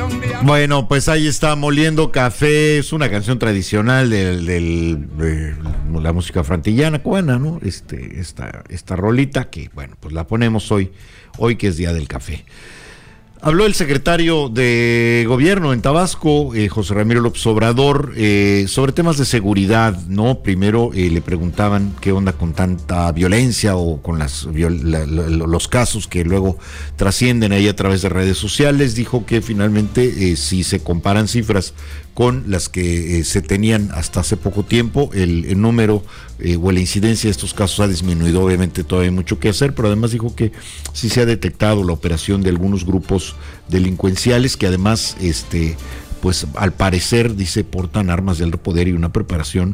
Bueno, pues ahí está, Moliendo Café, es una canción tradicional de la música frantillana cubana, ¿no? Esta rolita que, bueno, pues la ponemos hoy que es Día del Café. Habló el secretario de Gobierno en Tabasco, José Ramiro López Obrador, sobre temas de seguridad, ¿no? Primero le preguntaban qué onda con tanta violencia o con los casos que luego trascienden ahí a través de redes sociales. Dijo que finalmente, si se comparan cifras con las que se tenían hasta hace poco tiempo, el número o la incidencia de estos casos ha disminuido. Obviamente todavía hay mucho que hacer, pero además dijo que sí se ha detectado la operación de algunos grupos delincuenciales que además, pues al parecer, dice, portan armas de alto poder y una preparación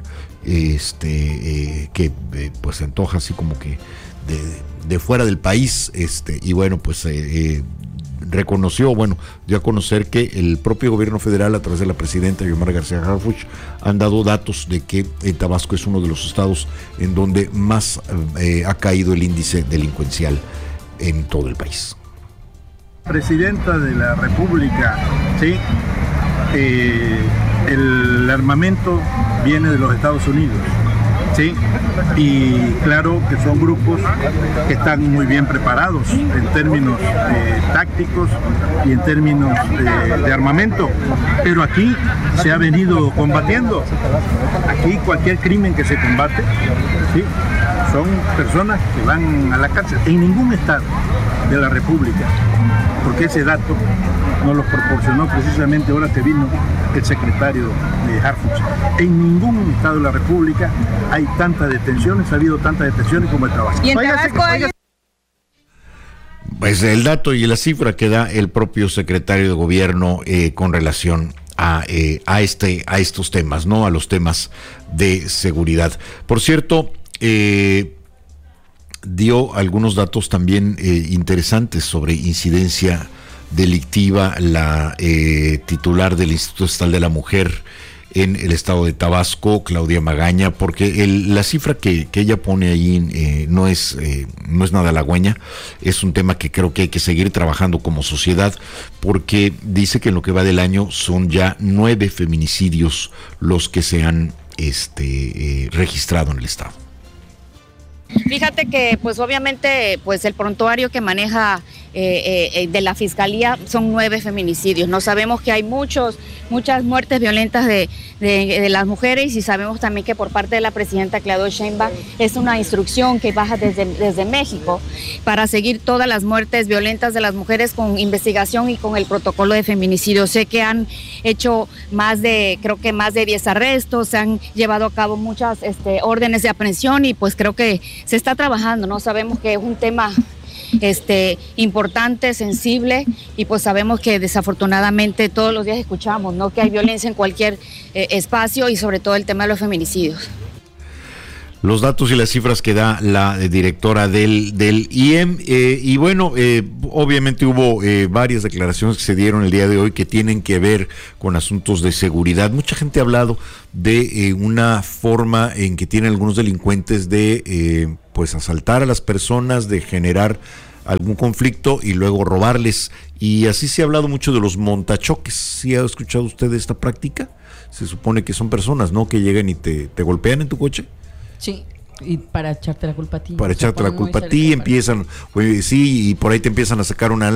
que pues se antoja así como que de fuera del país, y bueno, pues reconoció, dio a conocer que el propio gobierno federal, a través de la presidenta Xiomara García Harfuch, han dado datos de que Tabasco es uno de los estados en donde más ha caído el índice delincuencial en todo el país. Presidenta de la República, ¿sí? El armamento viene de los Estados Unidos, ¿sí? Y claro que son grupos que están muy bien preparados en términos tácticos y en términos de armamento, pero aquí se ha venido combatiendo. Aquí cualquier crimen que se combate, ¿sí? Son personas que van a la cárcel en ningún estado de la República, porque ese dato nos lo proporcionó precisamente ahora que vino el secretario de Harfuch. En ningún estado de la República hay tantas detenciones, ha habido tantas detenciones como en Tabasco. ¿Y en Tabasco hay? Pues el dato y la cifra que da el propio secretario de Gobierno con relación a estos temas, ¿no? A los temas de seguridad. Por cierto, dio algunos datos también interesantes sobre incidencia delictiva la titular del Instituto Estatal de la Mujer en el estado de Tabasco, Claudia Magaña, porque la cifra que ella pone ahí no es nada halagüeña. Es un tema que creo que hay que seguir trabajando como sociedad, porque dice que en lo que va del año son ya 9 feminicidios los que se han registrado en el estado. Fíjate que pues obviamente pues el prontuario que maneja de la Fiscalía son 9 feminicidios. No sabemos que hay muchas muertes violentas de las mujeres, y sabemos también que por parte de la presidenta Claudia Sheinbaum es una instrucción que baja desde México para seguir todas las muertes violentas de las mujeres con investigación y con el protocolo de feminicidio. Sé que han hecho creo que más de 10 arrestos, se han llevado a cabo muchas órdenes de aprehensión, y pues creo que se está trabajando, ¿no? Sabemos que es un tema importante, sensible, y pues sabemos que desafortunadamente todos los días escuchamos, ¿no?, que hay violencia en cualquier espacio, y sobre todo el tema de los feminicidios. Los datos y las cifras que da la directora del IEM, y bueno, obviamente hubo varias declaraciones que se dieron el día de hoy que tienen que ver con asuntos de seguridad. Mucha gente ha hablado de una forma en que tienen algunos delincuentes de pues asaltar a las personas, de generar algún conflicto y luego robarles, y así se ha hablado mucho de los montachoques. ¿Sí ha escuchado usted de esta práctica? Se supone que son personas, ¿no?, que llegan y te golpean en tu coche. Sí, y para echarte la culpa a ti. Para echarte la culpa a ti, empiezan, sí, y por ahí te empiezan a sacar una